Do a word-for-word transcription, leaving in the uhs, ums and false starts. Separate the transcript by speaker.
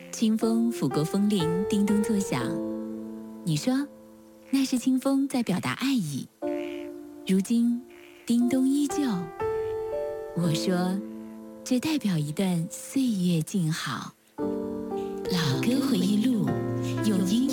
Speaker 1: 清风拂过风铃，叮咚作响。你说，那是清风在表达爱意。如今，叮咚依旧。我说，这代表一段岁月静好。老歌回忆录，用音